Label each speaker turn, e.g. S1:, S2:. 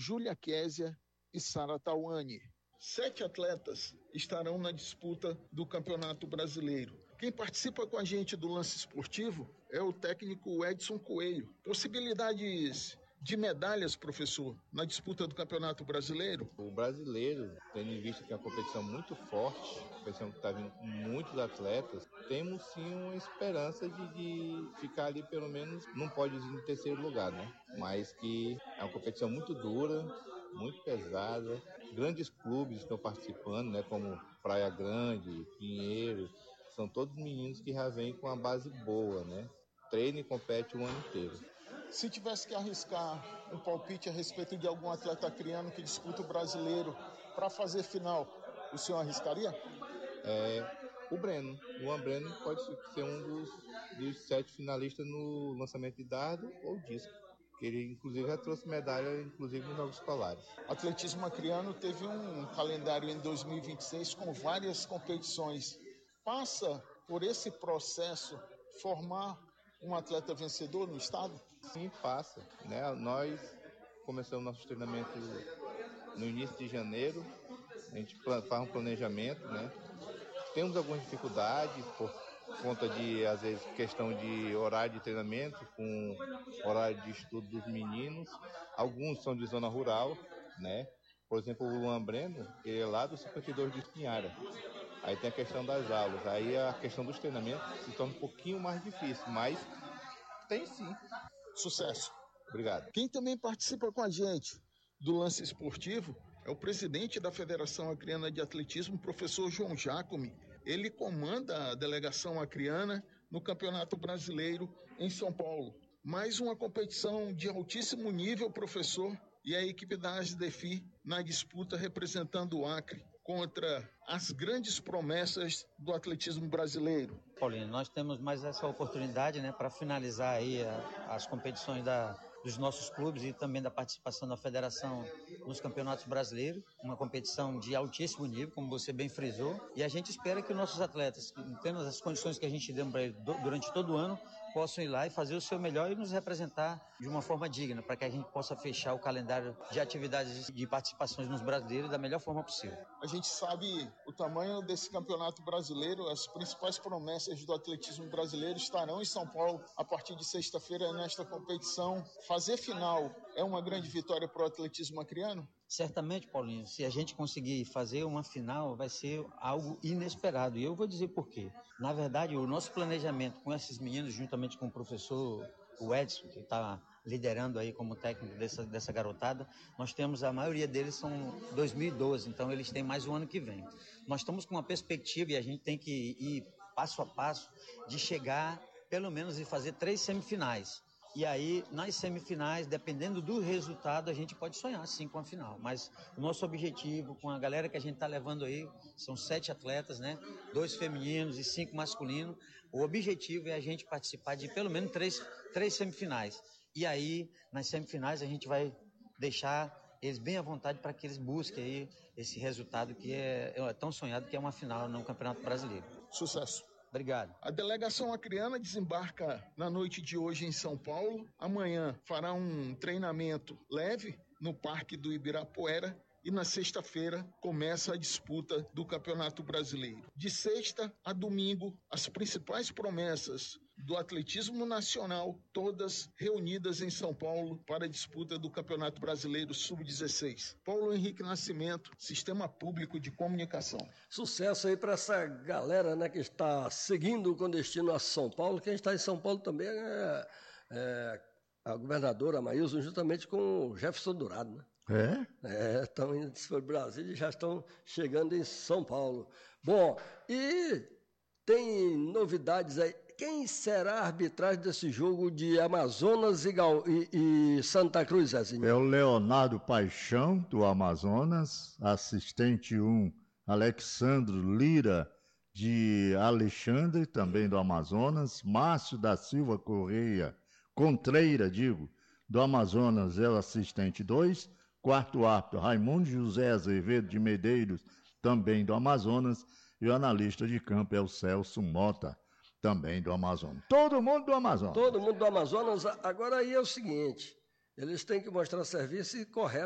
S1: Júlia Késia e Sara Tawane. 7 atletas estarão na disputa do Campeonato Brasileiro. Quem participa com a gente do Lance Esportivo é o técnico Edson Coelho. Possibilidades de medalhas, professor, na disputa do Campeonato Brasileiro?
S2: O brasileiro, tendo em vista que é uma competição muito forte, uma competição que está vindo com muitos atletas, temos sim uma esperança de ficar ali pelo menos, não pode ir em terceiro lugar, né? Mas que é uma competição muito dura, muito pesada. Grandes clubes estão participando, né? Como Praia Grande, Pinheiro, são todos meninos que já vêm com uma base boa, né? Treina e compete o ano inteiro.
S1: Se tivesse que arriscar um palpite a respeito de algum atleta acreano que disputa o brasileiro para fazer final, o senhor arriscaria?
S2: O Breno. O Luan Breno pode ser um dos 7 finalistas no lançamento de dardo ou disco. Ele, inclusive, já trouxe medalha, inclusive, nos Jogos Escolares.
S1: O atletismo acreano teve um calendário em 2026 com várias competições. Passa por esse processo formar um atleta vencedor no estado?
S2: Sim, passa, né? Nós começamos nosso treinamento no início de janeiro. A gente faz um planejamento, né? Temos algumas dificuldades por conta de, às vezes, questão de horário de treinamento com horário de estudo dos meninos. Alguns são de zona rural, né? Por exemplo, o Luan Breno, ele é lá do 52 de Espinhara. Aí tem a questão das aulas. Aí a questão dos treinamentos se torna um pouquinho mais difícil, mas tem sim.
S1: Sucesso.
S2: Obrigado.
S1: Quem também participa com a gente do Lance Esportivo é o presidente da Federação Acreana de Atletismo, professor João Jacome. Ele comanda a delegação acreana no Campeonato Brasileiro em São Paulo. Mais uma competição de altíssimo nível, professor, e a equipe da ASDEFI na disputa representando o Acre contra as grandes promessas do atletismo brasileiro.
S3: Paulinho, nós temos mais essa oportunidade, né, para finalizar aí as competições dos nossos clubes e também da participação da federação nos campeonatos brasileiros, uma competição de altíssimo nível, como você bem frisou, e a gente espera que os nossos atletas, tendo as condições que a gente deu para eles durante todo o ano, possam ir lá e fazer o seu melhor e nos representar de uma forma digna, para que a gente possa fechar o calendário de atividades de participações nos brasileiros da melhor forma possível.
S1: A gente sabe o tamanho desse campeonato brasileiro, as principais promessas do atletismo brasileiro estarão em São Paulo a partir de sexta-feira nesta competição. Fazer final é uma grande vitória para o atletismo acreano?
S3: Certamente, Paulinho, se a gente conseguir fazer uma final, vai ser algo inesperado. E eu vou dizer por quê. Na verdade, o nosso planejamento com esses meninos, juntamente com o professor Edson, que está liderando aí como técnico dessa garotada, nós temos, a maioria deles são 2012, então eles têm mais um ano que vem. Nós estamos com uma perspectiva e a gente tem que ir passo a passo de chegar, pelo menos, e fazer 3 semifinais. E aí, nas semifinais, dependendo do resultado, a gente pode sonhar, sim, com a final. Mas o nosso objetivo, com a galera que a gente está levando aí, são 7 atletas, né? 2 femininos e 5 masculinos. O objetivo é a gente participar de pelo menos 3 semifinais. E aí, nas semifinais, a gente vai deixar eles bem à vontade para que eles busquem aí esse resultado que é tão sonhado, que é uma final no Campeonato Brasileiro.
S1: Sucesso.
S3: Obrigado.
S1: A delegação acreana desembarca na noite de hoje em São Paulo. Amanhã fará um treinamento leve no Parque do Ibirapuera e na sexta-feira começa a disputa do Campeonato Brasileiro. De sexta a domingo, as principais promessas do atletismo nacional, todas reunidas em São Paulo para a disputa do Campeonato Brasileiro Sub-16. Paulo Henrique Nascimento, Sistema Público de Comunicação.
S4: Sucesso aí para essa galera, né, que está seguindo com destino a São Paulo. Quem está em São Paulo também é a governadora Maílson, juntamente com o Jefferson Dourado, né? Estão indo para o Brasil e já estão chegando em São Paulo. Bom, e tem novidades aí. Quem será a arbitragem desse jogo de Amazonas e Santa Cruz, Zezinho?
S5: É o Leonardo Paixão, do Amazonas, assistente 1, Alexandro Lira, de Alexandre, também do Amazonas, Márcio da Silva Contreira, do Amazonas, é o assistente 2, quarto árbitro, Raimundo José Azevedo de Medeiros, também do Amazonas, e o analista de campo é o Celso Mota, também do Amazonas. Todo mundo do Amazonas.
S4: Todo mundo do Amazonas. Agora aí é o seguinte, eles têm que mostrar serviço correto